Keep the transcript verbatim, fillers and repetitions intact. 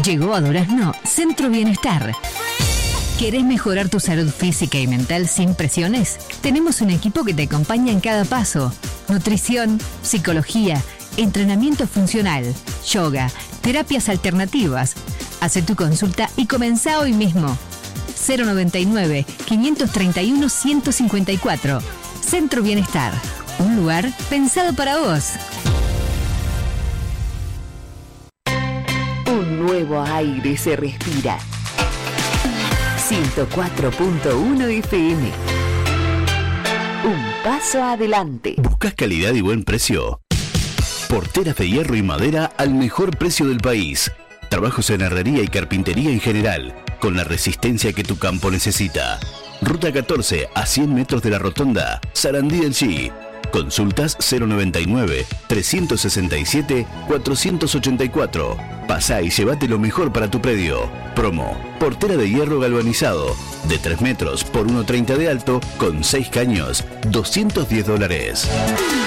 Llegó a Durazno Centro Bienestar. ¿Querés mejorar tu salud física y mental sin presiones? Tenemos un equipo que te acompaña en cada paso. Nutrición, psicología, entrenamiento funcional, yoga, terapias alternativas. Hace tu consulta y comenzá hoy mismo. cero noventa y nueve, quinientos treinta y uno, ciento cincuenta y cuatro. Centro Bienestar. Un lugar pensado para vos. Un nuevo aire se respira. ciento cuatro punto uno F M. Un paso adelante. ¿Buscas calidad y buen precio? Porteras de hierro y madera al mejor precio del país. Trabajos en herrería y carpintería en general, con la resistencia que tu campo necesita. Ruta catorce a cien metros de la rotonda, Sarandí del Chi. Consultas cero noventa y nueve, trescientos sesenta y siete, cuatrocientos ochenta y cuatro. Pasá y llévate lo mejor para tu predio. Promo: portera de hierro galvanizado, de tres metros por uno treinta de alto, con seis caños, doscientos diez dólares.